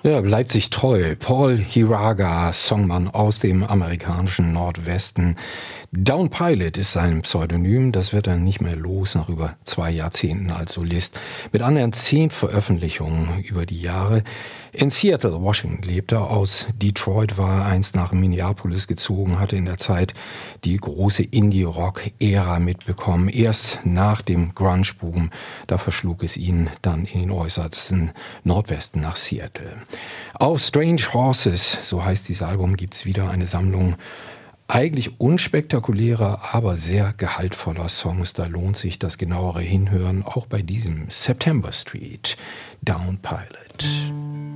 Ja, bleibt sich treu. Paul Hiraga, Songmann aus dem amerikanischen Nordwesten. Down Pilot ist sein Pseudonym. Das wird er nicht mehr los nach über 2 Jahrzehnten als Solist. Mit annähernd 10 Veröffentlichungen über die Jahre. In Seattle, Washington lebt er. Aus Detroit war er einst nach Minneapolis gezogen, hatte in der Zeit die große Indie-Rock-Ära mitbekommen. Erst nach dem Grunge-Boom, da verschlug es ihn dann in den äußersten Nordwesten nach Seattle. Auf Strange Horses, so heißt dieses Album, gibt's wieder eine Sammlung eigentlich unspektakulärer, aber sehr gehaltvoller Songs. Da lohnt sich das genauere Hinhören, auch bei diesem September Street, Down Pilot.